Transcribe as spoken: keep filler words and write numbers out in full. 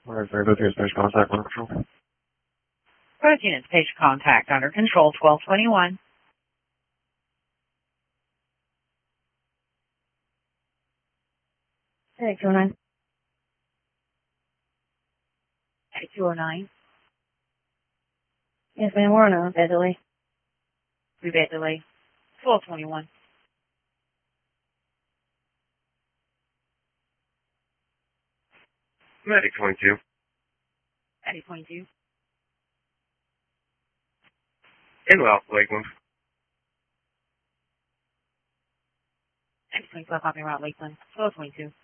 Alright, sorry, that's your space contact under control. First unit patient contact under control, twelve twenty-one. Hey, two oh nine. two oh nine. Yes, ma'am, we're on a bed delay. Rebate delay, twelve twenty-one. Medic twenty-two. Medic twenty-two. Inwell, Lakeland. Medic twenty-two, copy route Lakeland, twelve twenty-two.